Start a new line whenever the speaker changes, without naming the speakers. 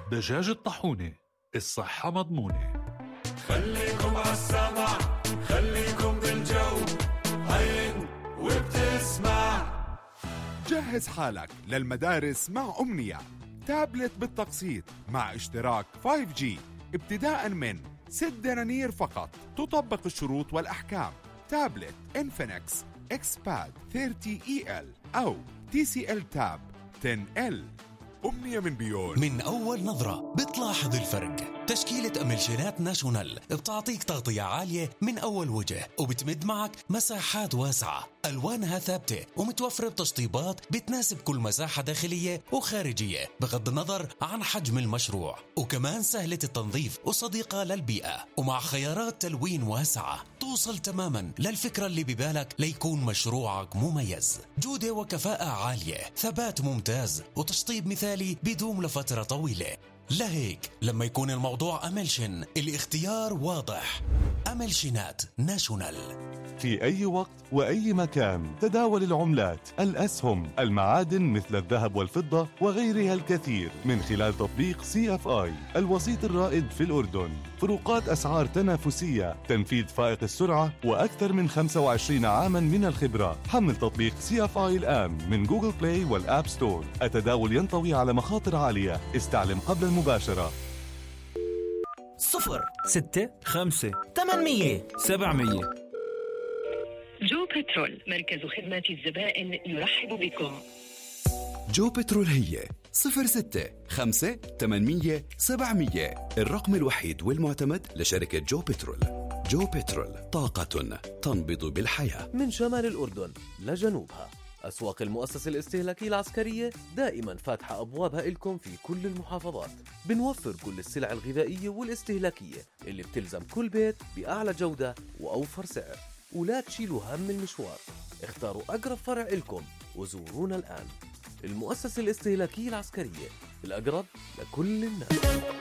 دجاج الطاحونة، الصحة مضمونة.
خليكم عالسمع، خليكم بالجو، عين وبتسمع.
جهز حالك للمدارس مع أمنية، تابلت بالتقسيط مع اشتراك 5G ابتداء من 6 دنانير فقط. تطبق الشروط والأحكام. تابلت إنفينكس إكسباد 30EL أو TCL تاب 10L. أمنية من بيون.
من أول نظرة بتلاحظ الفرق. تشكيلة أملشينات ناشونال بتعطيك تغطية عالية من أول وجه، وبتمد معك مساحات واسعة، ألوانها ثابتة ومتوفرة بتشطيبات بتناسب كل مساحة داخلية وخارجية بغض النظر عن حجم المشروع، وكمان سهلة التنظيف وصديقة للبيئة، ومع خيارات تلوين واسعة توصل تماما للفكرة اللي ببالك ليكون مشروعك مميز. جودة وكفاءة عالية، ثبات ممتاز، وتشطيب مثالي بيدوم لفترة طويلة. لهيك لما يكون الموضوع أملشن الاختيار واضح. أملشنات ناشونال.
في أي وقت وأي مكان تداول العملات، الأسهم، المعادن مثل الذهب والفضة وغيرها الكثير من خلال تطبيق CFI الوسيط الرائد في الأردن. فروقات أسعار تنافسية، تنفيذ فائق السرعة، وأكثر من 25 عاما من الخبرة. حمل تطبيق CFI الآن من جوجل بلاي والآب ستور. التداول ينطوي على مخاطر عالية. استعلم قبل المباشرة.
0 6 5 800 700.
جو بترول، مركز خدمة الزبائن يرحب بكم.
جو بترول هي 06 5 800 700، الرقم الوحيد والمعتمد لشركة جو بترول. جو بترول، طاقة تنبض بالحياة.
من شمال الأردن لجنوبها، أسواق المؤسسة الاستهلاكية العسكرية دائما فاتحة أبوابها إلكم في كل المحافظات. بنوفر كل السلع الغذائية والاستهلاكية اللي بتلزم كل بيت بأعلى جودة وأوفر سعر. ولا تشيلوا هم المشوار، اختاروا أقرب فرع إلكم وزورونا الآن. المؤسسة الاستهلاكية العسكرية، الأقرب لكل الناس.